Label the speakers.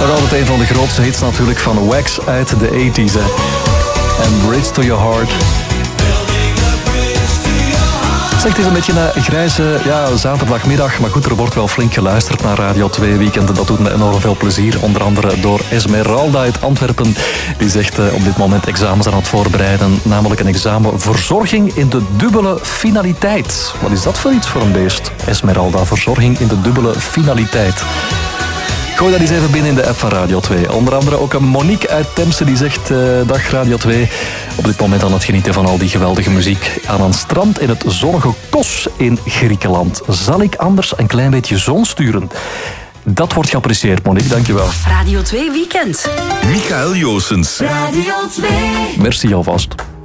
Speaker 1: Nog altijd een van de grootste hits natuurlijk van Wax uit de 80s. Hè. En Bridge to Your Heart. Zeg, het is een beetje een grijze zaterdagmiddag. Maar goed, er wordt wel flink geluisterd naar Radio 2 Weekend. En dat doet me enorm veel plezier. Onder andere door Esmeralda uit Antwerpen. Die zegt op dit moment examens aan het voorbereiden. Namelijk een examen verzorging in de dubbele finaliteit. Wat is dat voor iets voor een beest? Esmeralda, verzorging in de dubbele finaliteit. Gooi dat eens even binnen in de app van Radio 2. Onder andere ook een Monique uit Temse die zegt... Dag Radio 2. Op dit moment aan het genieten van al die geweldige muziek. Aan een strand in het zonnige Kos in Griekenland. Zal ik anders een klein beetje zon sturen? Dat wordt geapprecieerd, Monique. Dankjewel.
Speaker 2: Radio 2 Weekend.
Speaker 3: Michael Joosens.
Speaker 2: Radio 2.
Speaker 1: Merci alvast.